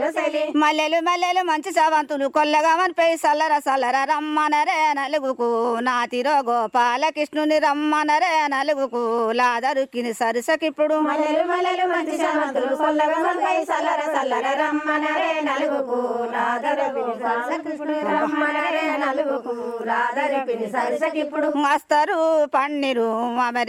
మల్లెలు మల్లెలు మంచి సవంతులు కొల్లగా మనిపై సల్లర సల్లర రమ్మనరే నలుగుకు నాతిరో గోపాలకృష్ణుని రమ్మనరే నలుగుకు లాదరుకిని సరిసకిప్పుడు మల్లెలు మల్లెలు మంచి సవంతులు కొల్లగా మనిపై సల్లర సల్లర రమ్మనరే నలుగుకు లాదరుకిని సరిసకిప్పుడు రమ్మనరే నలుగుకు లాదరుకిని సరిసకిప్పుడు మస్తరు పన్నీరు